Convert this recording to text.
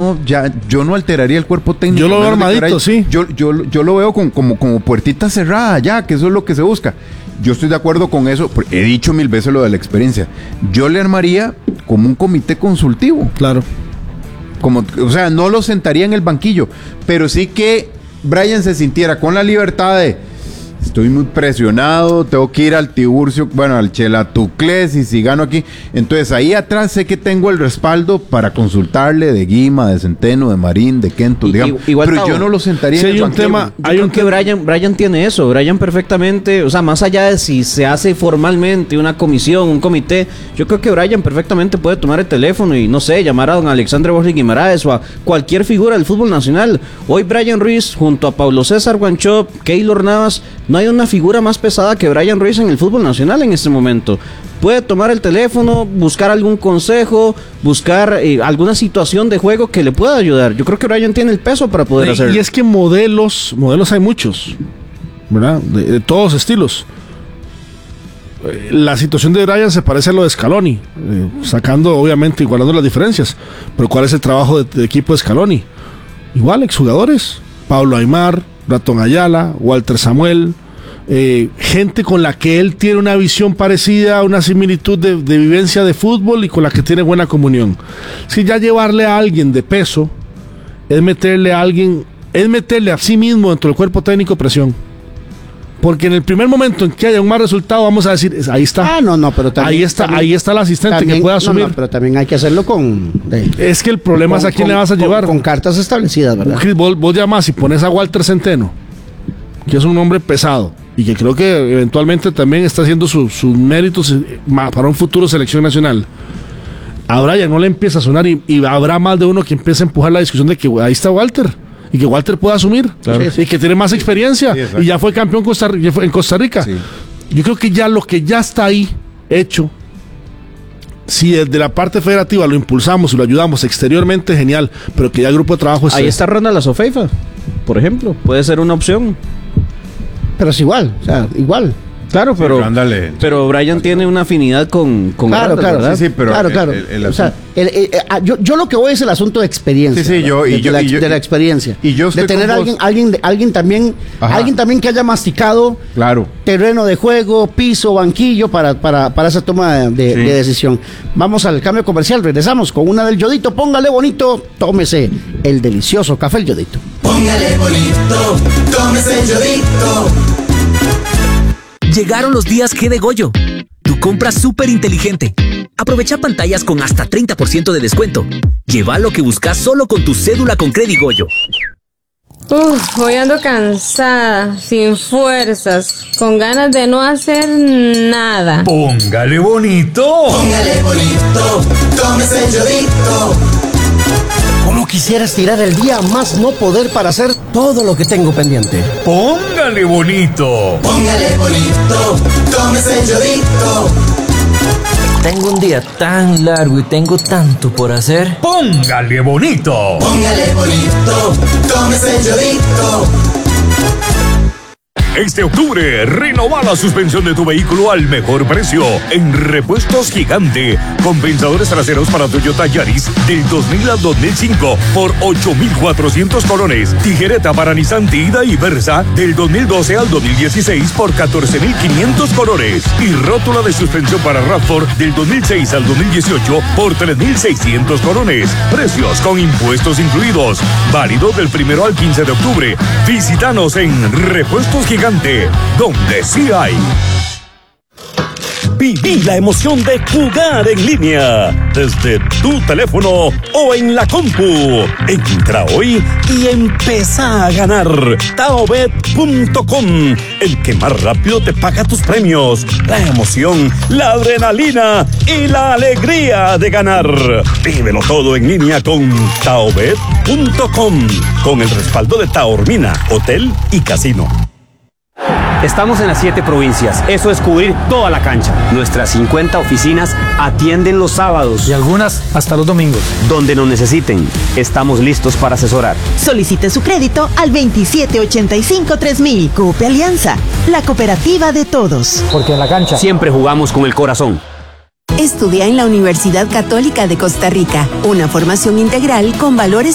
yo no alteraría el cuerpo técnico. Yo lo veo armadito, sí. Yo lo veo como puertita cerrada ya, que eso es lo que se busca. Yo estoy de acuerdo con eso. He dicho 1000 veces lo de la experiencia. Yo le armaría como un comité consultivo. Claro. O sea, no lo sentaría en el banquillo, pero sí que Brian se sintiera con la libertad de: estoy muy presionado, tengo que ir al Tiburcio, al Chelatuclés, y si gano aquí, entonces ahí atrás sé que tengo el respaldo para consultarle de Guima, de Centeno, de Marín, de Kento, digamos, igual, pero yo no lo sentaría en el banquillo. Hay un que Brian tiene eso. Brian perfectamente, o sea, más allá de si se hace formalmente una comisión, un comité, yo creo que Brian perfectamente puede tomar el teléfono y, no sé, llamar a don Alexandre Borges Guimaraes o a cualquier figura del fútbol nacional. Hoy Brian Ruiz, junto a Pablo César Guanchop, Keylor Navas, no hay una figura más pesada que Brian Ruiz en el fútbol nacional en este momento. Puede tomar el teléfono, buscar algún consejo, buscar alguna situación de juego que le pueda ayudar. Yo creo que Brian tiene el peso para poder hacerlo. Y es que modelos hay muchos, ¿verdad? De todos estilos. La situación de Brian se parece a lo de Scaloni, sacando, obviamente, igualando las diferencias. Pero ¿cuál es el trabajo de equipo de Scaloni? Igual, exjugadores. Pablo Aimar, Ratón Ayala, Walter Samuel, gente con la que él tiene una visión parecida, una similitud de vivencia de fútbol y con la que tiene buena comunión. Si ya llevarle a alguien de peso es meterle a sí mismo dentro del cuerpo técnico presión. Porque en el primer momento en que haya un mal resultado, vamos a decir, ahí está. Pero también, ahí está el asistente también, que puede asumir. Pero también hay que hacerlo es que el problema es a quién le vas a llevar. Con cartas establecidas, ¿verdad? Vos llamás y pones a Walter Centeno, que es un hombre pesado y que creo que eventualmente también está haciendo sus méritos para un futuro selección nacional. A Brian no le empieza a sonar y habrá más de uno que empiece a empujar la discusión de que ahí está Walter. Y que Walter pueda asumir, claro. Y que tiene más experiencia, y ya fue campeón en Costa Rica. Sí. Yo creo que ya lo que ya está ahí hecho, si desde la parte federativa lo impulsamos y lo ayudamos exteriormente, genial, pero que ya el grupo de trabajo ahí está Ronald Azofeifa, por ejemplo, puede ser una opción. Pero es igual, igual. Claro, pero Brian tiene una afinidad con claro, Randall, claro, ¿verdad? sí, pero yo lo que voy es el asunto de experiencia. Sí, de la experiencia. Y yo de tener alguien también que haya masticado terreno de juego, piso, banquillo para esa toma de decisión. Vamos al cambio comercial, regresamos con una del Yodito. Póngale bonito, tómese el delicioso café El Yodito. Póngale bonito, tómese el Yodito. Llegaron los días G de Goyo. Tu compra súper inteligente. Aprovecha pantallas con hasta 30% de descuento. Lleva lo que buscas solo con tu cédula con Credigoyo. Hoy ando cansada, sin fuerzas, con ganas de no hacer nada. Póngale bonito. Póngale bonito, tómese el Yodito. ¿Cómo quisiera estirar el día más no poder para hacer todo lo que tengo pendiente? Póngale bonito. Póngale bonito, tómese el Yodito. Tengo un día tan largo y tengo tanto por hacer. Póngale bonito. Póngale bonito, tómese el Yodito. Este octubre, renova la suspensión de tu vehículo al mejor precio en Repuestos Gigante. Compensadores traseros para Toyota Yaris del 2000 al 2005 por 8,400 colones. Tijereta para Nissan Ida y Versa del 2012 al 2016 por 14,500 colones. Y rótula de suspensión para RAV4 del 2006 al 2018 por 3,600 colones. Precios con impuestos incluidos. Válido del 1 al 15 de octubre. Visítanos en Repuestos Gigante, donde sí hay. Viví la emoción de jugar en línea desde tu teléfono o en la compu. Entra hoy y empezá a ganar. Taobet.com, el que más rápido te paga tus premios. La emoción, la adrenalina y la alegría de ganar. Vívelo todo en línea con Taobet.com, con el respaldo de Taormina, Hotel y Casino. Estamos en las 7 provincias, eso es cubrir toda la cancha. Nuestras 50 oficinas atienden los sábados. Y algunas hasta los domingos. Donde nos necesiten, estamos listos para asesorar. Solicite su crédito al 2785-3000. Coop Alianza, la cooperativa de todos. Porque en la cancha siempre jugamos con el corazón. Estudia en la Universidad Católica de Costa Rica, una formación integral con valores